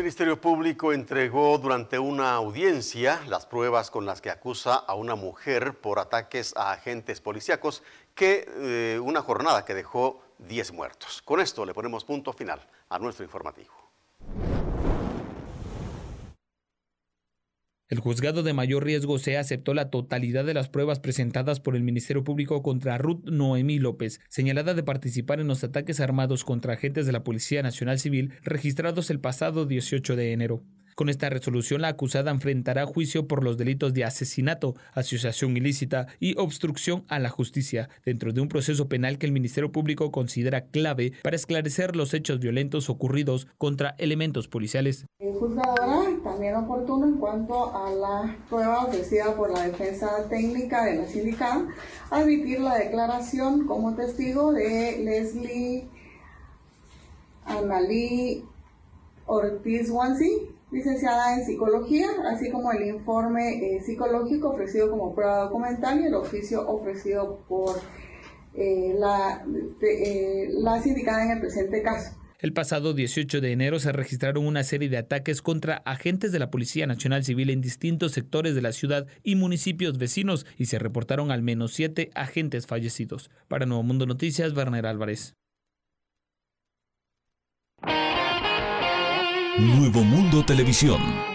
Ministerio Público entregó durante una audiencia las pruebas con las que acusa a una mujer por ataques a agentes policíacos, una jornada que dejó 10 muertos. Con esto le ponemos punto final a nuestro informativo. El juzgado de mayor riesgo C aceptó la totalidad de las pruebas presentadas por el Ministerio Público contra Ruth Noemí López, señalada de participar en los ataques armados contra agentes de la Policía Nacional Civil registrados el pasado 18 de enero. Con esta resolución, la acusada enfrentará juicio por los delitos de asesinato, asociación ilícita y obstrucción a la justicia, dentro de un proceso penal que el Ministerio Público considera clave para esclarecer los hechos violentos ocurridos contra elementos policiales. Juzgadora, también oportuno en cuanto a la prueba ofrecida por la defensa técnica de la sindicada, admitir la declaración como testigo de Leslie Analí Ortiz Wansi, licenciada en psicología, así como el informe psicológico ofrecido como prueba documental y el oficio ofrecido por la sindicada en el presente caso. El pasado 18 de enero se registraron una serie de ataques contra agentes de la Policía Nacional Civil en distintos sectores de la ciudad y municipios vecinos y se reportaron al menos 7 agentes fallecidos. Para Nuevo Mundo Noticias, Werner Álvarez. Nuevo Mundo Televisión.